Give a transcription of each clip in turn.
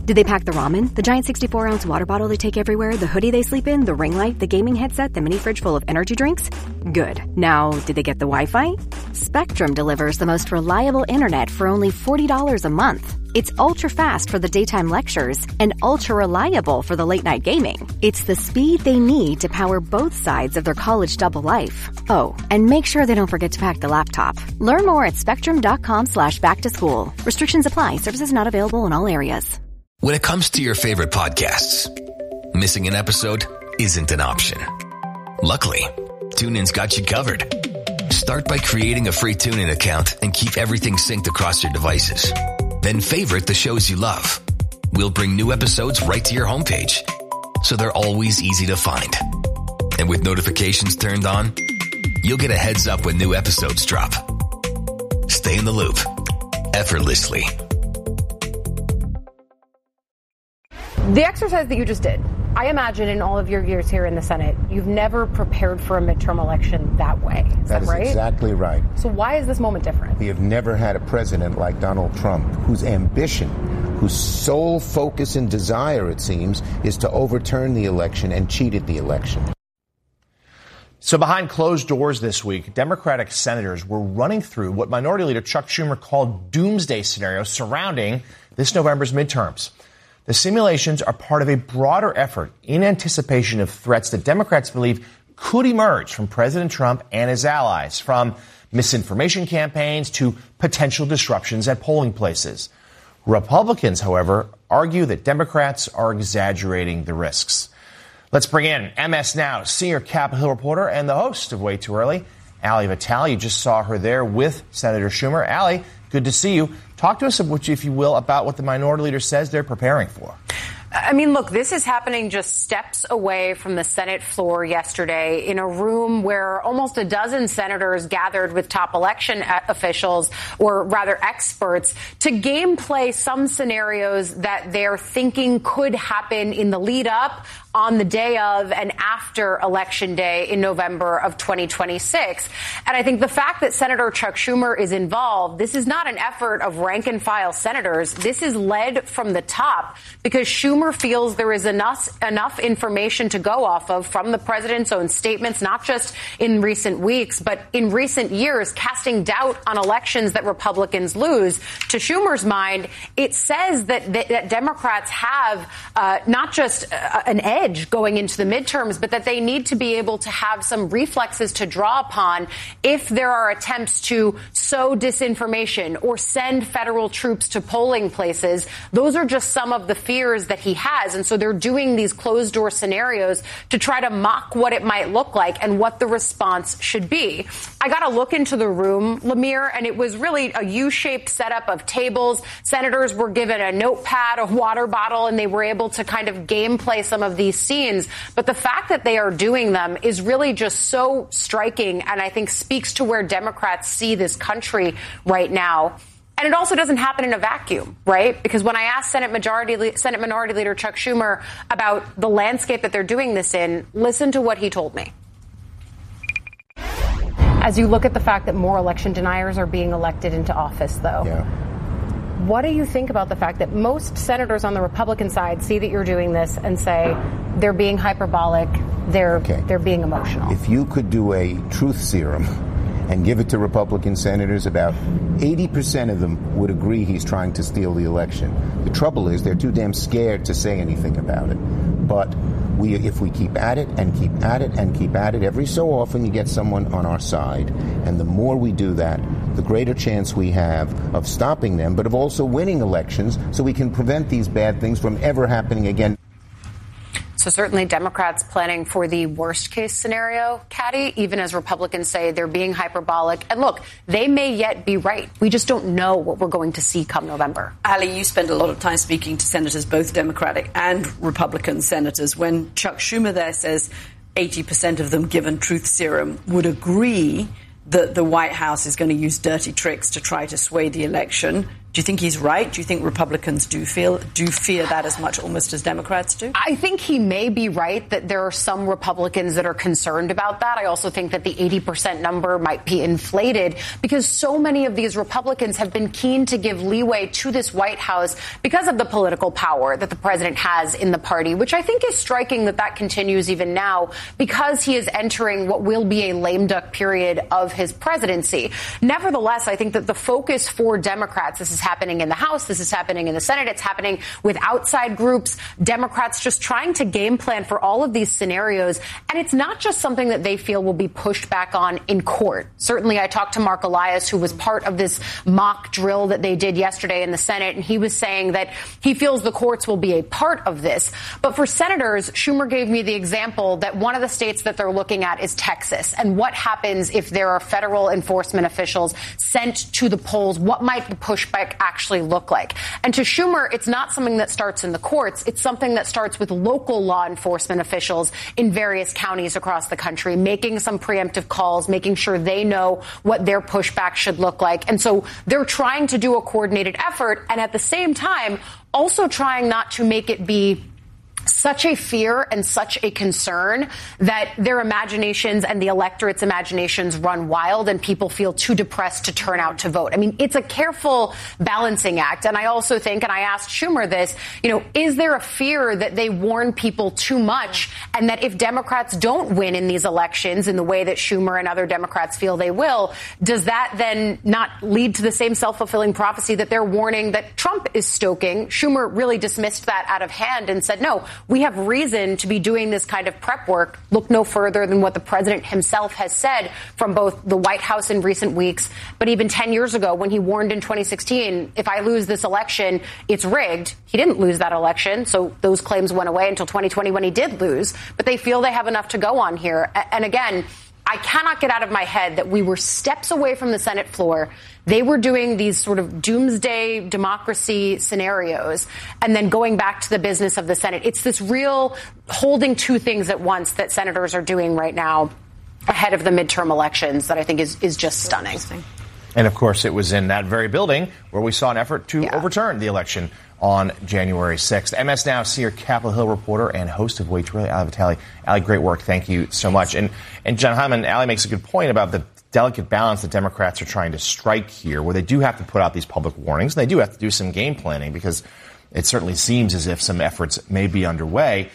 Did they pack the ramen, the giant 64-ounce water bottle they take everywhere, the hoodie they sleep in, the ring light, the gaming headset, the mini fridge full of energy drinks? Good. Now, did they get the Wi-Fi? Spectrum delivers the most reliable internet for only $40 a month. It's ultra-fast for the daytime lectures and ultra-reliable for the late-night gaming. It's the speed they need to power both sides of their college double life. Oh, and make sure they don't forget to pack the laptop. Learn more at spectrum.com/back-to-school. Restrictions apply. Services not available in all areas. When it comes to your favorite podcasts, missing an episode isn't an option. Luckily, TuneIn's got you covered. Start by creating a free TuneIn account and keep everything synced across your devices. Then favorite the shows you love. We'll bring new episodes right to your homepage, so they're always easy to find. And with notifications turned on, you'll get a heads up when new episodes drop. Stay in the loop, effortlessly. The exercise that you just did, I imagine in all of your years here in the Senate, you've never prepared for a midterm election that way. Is that right? That is exactly right. So why is this moment different? We have never had a president like Donald Trump whose ambition, whose sole focus and desire, it seems, is to overturn the election and cheat at the election. So behind closed doors this week, Democratic senators were running through what Minority Leader Chuck Schumer called doomsday scenarios surrounding this November's midterms. The simulations are part of a broader effort in anticipation of threats that Democrats believe could emerge from President Trump and his allies, from misinformation campaigns to potential disruptions at polling places. Republicans, however, argue that Democrats are exaggerating the risks. Let's bring in MS Now senior Capitol Hill reporter and the host of Way Too Early, Ali Vitale. You just saw her there with Senator Schumer. Ali, good to see you. Talk to us, if you will, about what the minority leader says they're preparing for. I mean, look, this is happening just steps away from the Senate floor yesterday in a room where almost a dozen senators gathered with top election officials, or rather experts, to game play some scenarios that they're thinking could happen in the lead up, on the day of, and after Election Day in November of 2026. And I think the fact that Senator Chuck Schumer is involved, this is not an effort of rank and file senators. This is led from the top because Schumer feels there is enough information to go off of from the president's own statements, not just in recent weeks, but in recent years, casting doubt on elections that Republicans lose. To Schumer's mind, it says that Democrats have not just an edge going into the midterms, but that they need to be able to have some reflexes to draw upon if there are attempts to sow disinformation or send federal troops to polling places. Those are just some of the fears that he has. And so they're doing these closed door scenarios to try to mock what it might look like and what the response should be. I got a look into the room, Lemire, and it was really a U-shaped setup of tables. Senators were given a notepad, a water bottle, and they were able to kind of gameplay some of these scenes. But the fact that they are doing them is really just so striking, and I think speaks to where Democrats see this country right now. And it also doesn't happen in a vacuum, right? Because when I asked Senate Minority Leader Chuck Schumer about the landscape that they're doing this in, listen to what he told me. As you look at the fact that more election deniers are being elected into office, though, what do you think about the fact that most senators on the Republican side see that you're doing this and say they're being hyperbolic, they're being emotional? If you could do a truth serum and give it to Republican senators, about 80% of them would agree he's trying to steal the election. The trouble is they're too damn scared to say anything about it. But if we keep at it and keep at it and keep at it, every so often you get someone on our side. And the more we do that, the greater chance we have of stopping them, but of also winning elections so we can prevent these bad things from ever happening again. So certainly Democrats planning for the worst case scenario, Caddy, even as Republicans say they're being hyperbolic. And look, they may yet be right. We just don't know what we're going to see come November. Ali, you spend a lot of time speaking to senators, both Democratic and Republican senators. When Chuck Schumer there says 80% of them, given truth serum, would agree that the White House is going to use dirty tricks to try to sway the election, Do you think he's right? Do you think Republicans do fear that as much almost as Democrats do? I think he may be right that there are some Republicans that are concerned about that. I also think that the 80% number might be inflated because so many of these Republicans have been keen to give leeway to this White House because of the political power that the president has in the party, which I think is striking that continues even now because he is entering what will be a lame duck period of his presidency. Nevertheless, I think that the focus for Democrats, this is happening in the House, this is happening in the Senate, it's happening with outside groups, Democrats just trying to game plan for all of these scenarios. And it's not just something that they feel will be pushed back on in court. Certainly, I talked to Mark Elias, who was part of this mock drill that they did yesterday in the Senate, and he was saying that he feels the courts will be a part of this. But for senators, Schumer gave me the example that one of the states that they're looking at is Texas. And what happens if there are federal enforcement officials sent to the polls? What might the pushback actually look like? And to Schumer, it's not something that starts in the courts. It's something that starts with local law enforcement officials in various counties across the country, making some preemptive calls, making sure they know what their pushback should look like. And so they're trying to do a coordinated effort and at the same time also trying not to make it be such a fear and such a concern that their imaginations and the electorate's imaginations run wild and people feel too depressed to turn out to vote. I mean, it's a careful balancing act. And I also think, and I asked Schumer this, is there a fear that they warn people too much and that if Democrats don't win in these elections in the way that Schumer and other Democrats feel they will, does that then not lead to the same self-fulfilling prophecy that they're warning that Trump is stoking? Schumer really dismissed that out of hand and said, no, we have reason to be doing this kind of prep work. Look no further than what the president himself has said from both the White House in recent weeks, but even 10 years ago when he warned in 2016, if I lose this election, it's rigged. He didn't lose that election, so those claims went away until 2020 when he did lose. But they feel they have enough to go on here. And again, I cannot get out of my head that we were steps away from the Senate floor. They were doing these sort of doomsday democracy scenarios and then going back to the business of the Senate. It's this real holding two things at once that senators are doing right now ahead of the midterm elections that I think is just stunning. And, of course, it was in that very building where we saw an effort to overturn the election on January 6th. MS Now senior Capitol Hill reporter and host of Wait Really, Ali Vitale. Ali, great work. Thank you so much. And John Hyman, Ali makes a good point about the delicate balance that Democrats are trying to strike here, where they do have to put out these public warnings. And they do have to do some game planning because it certainly seems as if some efforts may be underway.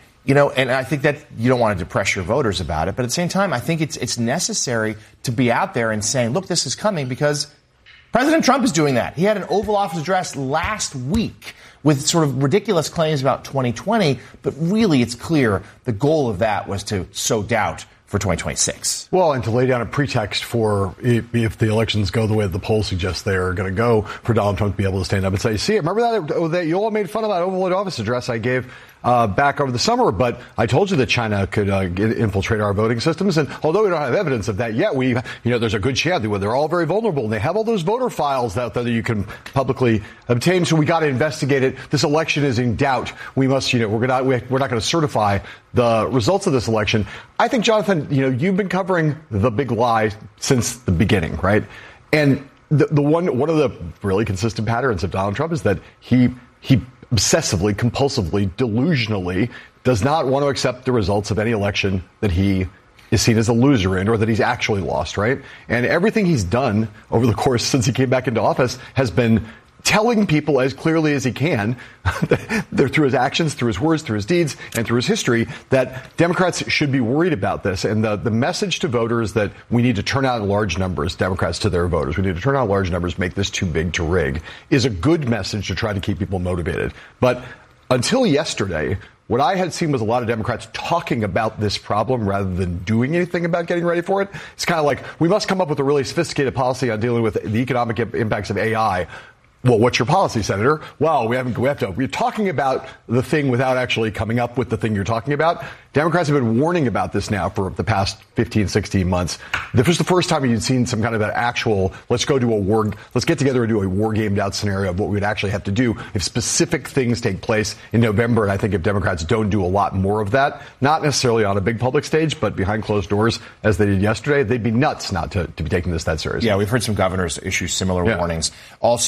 And I think that you don't want to depress your voters about it. But at the same time, I think it's necessary to be out there and saying, look, this is coming because President Trump is doing that. He had an Oval Office address last week with sort of ridiculous claims about 2020. But really, it's clear the goal of that was to sow doubt for 2026. Well, and to lay down a pretext for if the elections go the way the polls suggest they're going to go, for Donald Trump to be able to stand up and say, see, remember that you all made fun of that Oval Office address I gave back over the summer, but I told you that China could infiltrate our voting systems. And although we don't have evidence of that yet, there's a good chance that they're all very vulnerable and they have all those voter files out there that you can publicly obtain. So we got to investigate it. This election is in doubt. We must, we're not going to certify the results of this election. I think, Jonathan, you've been covering the big lie since the beginning, right? And one of the really consistent patterns of Donald Trump is that he obsessively, compulsively, delusionally does not want to accept the results of any election that he is seen as a loser in or that he's actually lost, right? And everything he's done over the course since he came back into office has been telling people as clearly as he can, through his actions, through his words, through his deeds, and through his history, that Democrats should be worried about this. And the message to voters that we need to turn out in large numbers, Democrats to their voters, we need to turn out in large numbers, make this too big to rig, is a good message to try to keep people motivated. But until yesterday, what I had seen was a lot of Democrats talking about this problem rather than doing anything about getting ready for it. It's kind of like, we must come up with a really sophisticated policy on dealing with the economic impacts of AI. Well, what's your policy, Senator? Well, we're talking about the thing without actually coming up with the thing you're talking about. Democrats have been warning about this now for the past 15, 16 months. This was the first time you'd seen some kind of an actual, let's get together and do a war gamed out scenario of what we'd actually have to do if specific things take place in November. And I think if Democrats don't do a lot more of that, not necessarily on a big public stage, but behind closed doors, as they did yesterday, they'd be nuts not to be taking this that seriously. Yeah, we've heard some governors issue similar warnings. Also,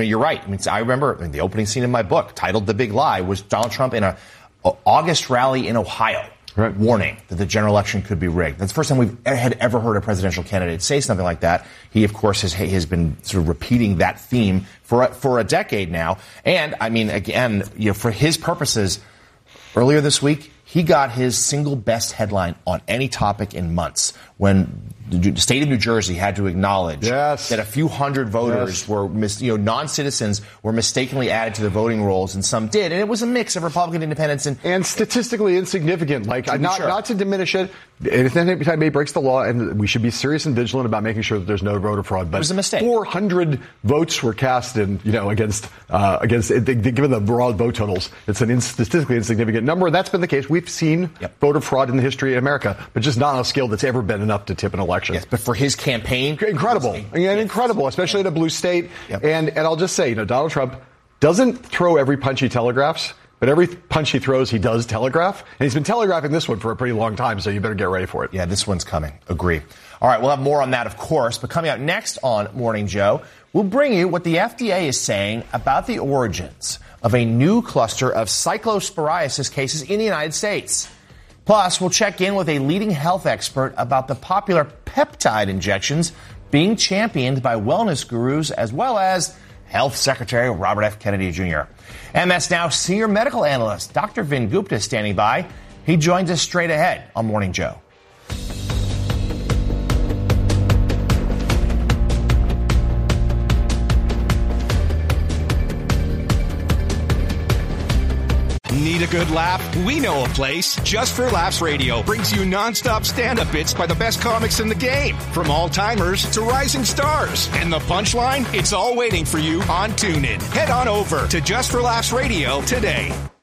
you're right. I mean, I remember the opening scene in my book, titled The Big Lie, was Donald Trump in an August rally in Ohio. Right. Warning that the general election could be rigged. That's the first time we've ever heard a presidential candidate say something like that. He, of course, has been sort of repeating that theme for a decade now. And, I mean, again, for his purposes, earlier this week, he got his single best headline on any topic in months when the state of New Jersey had to acknowledge that a few hundred voters were, non-citizens were mistakenly added to the voting rolls, and some did. And it was a mix of Republican independents and statistically insignificant. Like, not to diminish it. Anything that breaks the law, and we should be serious and vigilant about making sure that there's no voter fraud. But it was a mistake. 400 votes were cast against given the raw vote totals. It's an statistically insignificant number. That's been the case. We've seen voter fraud in the history of America, but just not on a scale that's ever been enough to tip an election. Yes, but for his campaign, incredible, incredible, especially in a blue state. Yep. And I'll just say, Donald Trump doesn't throw every punch he telegraphs. But every punch he throws, he does telegraph. And he's been telegraphing this one for a pretty long time, so you better get ready for it. Yeah, this one's coming. Agree. All right, we'll have more on that, of course. But coming out next on Morning Joe, we'll bring you what the FDA is saying about the origins of a new cluster of cyclosporiasis cases in the United States. Plus, we'll check in with a leading health expert about the popular peptide injections being championed by wellness gurus as well as Health Secretary Robert F. Kennedy Jr. MS Now senior medical analyst Dr. Vin Gupta is standing by. He joins us straight ahead on Morning Joe. Need a good laugh? We know a place. Just for Laughs Radio brings you nonstop stand-up bits by the best comics in the game. From all-timers to rising stars. And the punchline? It's all waiting for you on TuneIn. Head on over to Just for Laughs Radio today.